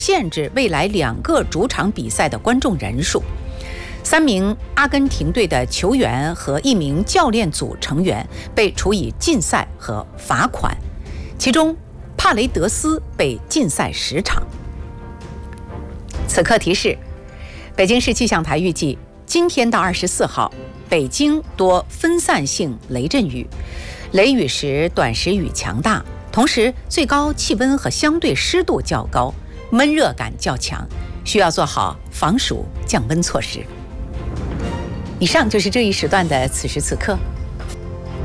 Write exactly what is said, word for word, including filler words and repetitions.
限制未来两个主场比赛的观众人数。三名阿根廷队的球员和一名教练组成员被处以禁赛和罚款，其中帕雷德斯被禁赛十场。此刻提示：北京市气象台预计，今天到二十四号，北京多分散性雷阵雨，雷雨时短时雨强大，同时最高气温和相对湿度较高，闷热感较强，需要做好防暑降温措施。以上就是这一时段的此时此刻，